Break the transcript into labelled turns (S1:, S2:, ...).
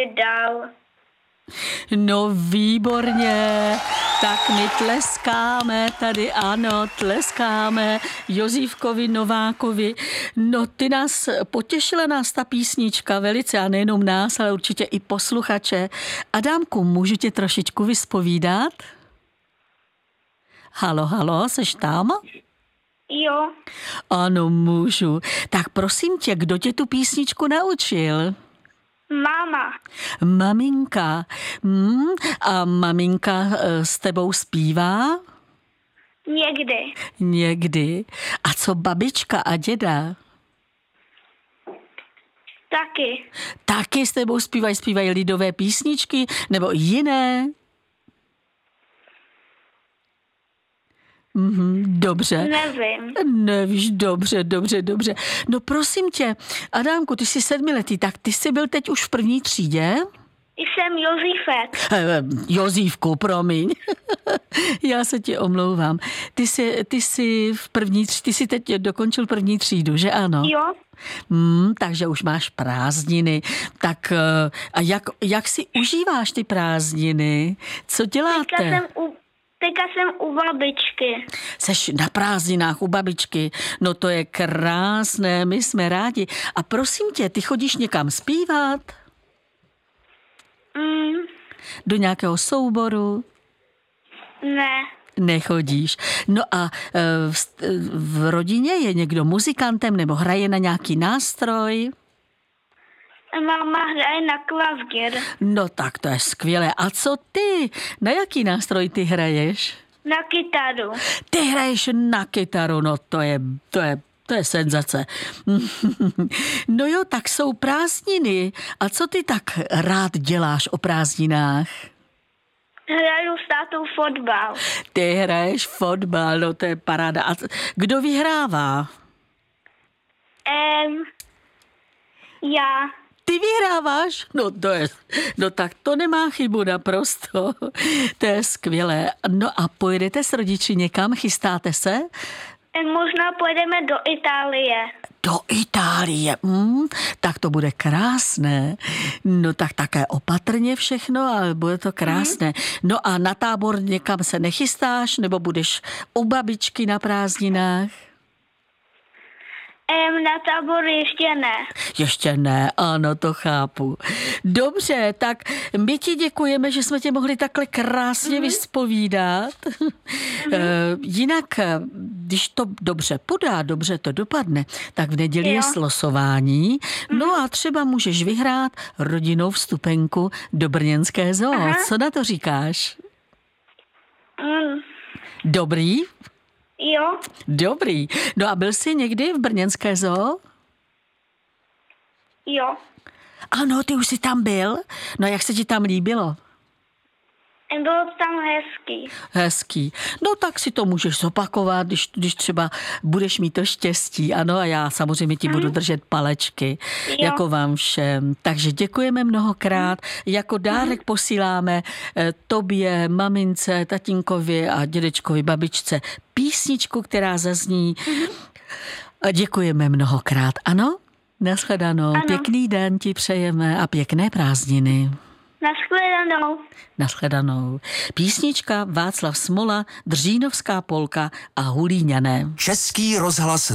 S1: dál.
S2: No výborně, tak my tleskáme tady, ano, tleskáme Josífkovi Novákovi. No potěšila nás ta písnička velice a nejenom nás, ale určitě i posluchače. Adámku, můžu tě trošičku vyspovídat? Halo, seš tam?
S1: Jo,
S2: Ano, můžu. Tak prosím tě, kdo tě tu písničku naučil?
S1: máma.
S2: Maminka. A maminka s tebou zpívá?
S1: Někdy.
S2: A co babička a děda?
S1: Taky.
S2: Taky s tebou zpívají lidové písničky nebo jiné? Dobře.
S1: Nevím.
S2: Nevíš, dobře. No prosím tě, Adámku, ty jsi 7letý, tak ty jsi byl teď už v první třídě?
S1: Jsem Josífek.
S2: Josífku, promiň. Já se ti omlouvám. Ty jsi ty jsi teď dokončil první třídu, že ano?
S1: Jo,
S2: Takže už máš prázdniny. Tak a jak si užíváš ty prázdniny? Co děláte?
S1: teďka jsem u babičky.
S2: Seš na prázdninách u babičky. No to je krásné, my jsme rádi. A prosím tě, ty chodíš někam zpívat? Do nějakého souboru?
S1: Ne.
S2: Nechodíš. No a v rodině je někdo muzikantem nebo hraje na nějaký nástroj?
S1: Máma hraje na klavír.
S2: No tak to je skvělé. A co ty? Na jaký nástroj ty hraješ?
S1: Na kytaru.
S2: Ty hraješ na kytaru, no to je senzace. No jo, tak jsou prázdniny. A co ty tak rád děláš o prázdninách?
S1: Hraju s tátou fotbal.
S2: Ty hraješ fotbal, no to je paráda. A kdo vyhrává?
S1: Já.
S2: Ty vyhráváš? No tak to nemá chybu naprosto. To je skvělé. No a pojedete s rodiči někam? Chystáte se?
S1: Možná pojedeme do Itálie.
S2: Do Itálie, tak to bude krásné. No tak také opatrně všechno, ale bude to krásné. No a na tábor někam se nechystáš, nebo budeš u babičky na prázdninách?
S1: Na tábor ještě ne.
S2: Ještě ne, ano, to chápu. Dobře, tak my ti děkujeme, že jsme tě mohli takhle krásně vyspovídat. Jinak, když to dobře podá, dobře to dopadne, tak v neděli je slosování. No a třeba můžeš vyhrát rodinnou vstupenku do brněnské zoo. Co na to říkáš? Dobrý?
S1: Jo.
S2: Dobrý. No a byl jsi někdy v brněnské zoo?
S1: Jo.
S2: Ano, ty už jsi tam byl? No jak se ti tam líbilo?
S1: Bylo tam hezký.
S2: Hezký. No tak si to můžeš zopakovat, když třeba budeš mít to štěstí. Ano, a já samozřejmě ti budu držet palečky. Jako vám všem. Takže děkujeme mnohokrát. Jako dárek posíláme tobě, mamince, tatínkovi a dědečkovi, babičce písničku, která zazní. A děkujeme mnohokrát. Ano? Nashledanou.
S1: Ano.
S2: Pěkný den ti přejeme a pěkné prázdniny. Nashledanou. Písnička Václav Smola, Dřínovská polka a Hulíňané.
S3: Český rozhlas